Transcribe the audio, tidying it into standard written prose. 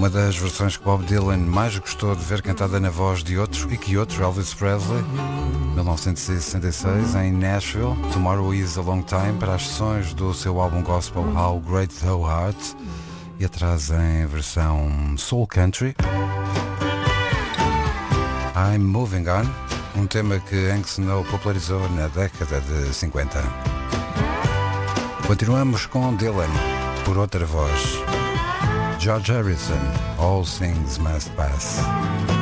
Uma das versões que Bob Dylan mais gostou de ver cantada na voz de outros e que outros, Elvis Presley, 1966, em Nashville, Tomorrow is a Long Time, para as sessões do seu álbum gospel How Great Thou Art, e atrás em versão Soul Country, I'm Moving On, um tema que Hank Snow popularizou na década de 50. Continuamos com Dylan, por outra voz. George Harrison, All Things Must Pass.